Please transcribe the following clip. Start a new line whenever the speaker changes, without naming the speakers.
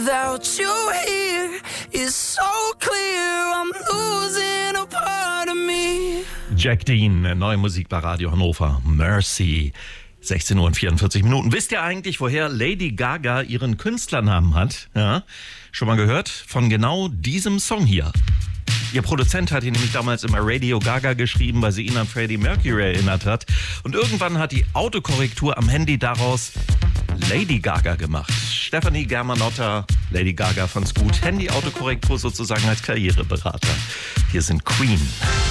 Without you here, it's so clear I'm losing a part of me.
Jack Dean, neue Musik bei Radio Hannover. Mercy. 16:44 Uhr. Wisst ihr eigentlich, woher Lady Gaga ihren Künstlernamen hat? Ja? Schon mal gehört? Von genau diesem Song hier. Ihr Produzent hat ihn nämlich damals immer Radio Gaga geschrieben, weil sie ihn an Freddie Mercury erinnert hat. Und irgendwann hat die Autokorrektur am Handy daraus Lady Gaga gemacht. Stefanie Germanotta, Lady Gaga fand's gut. Handy-Autokorrektur sozusagen als Karriereberater. Hier sind Queen.